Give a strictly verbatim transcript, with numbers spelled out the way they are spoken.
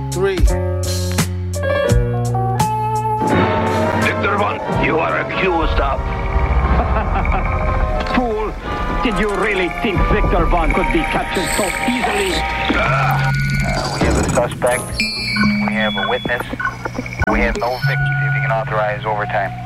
three. Victor Von, you are accused of... Fool! Did you really think Victor Von could be captured so easily? Uh, we have a suspect. We have a witness. We have no victims if you can authorize overtime.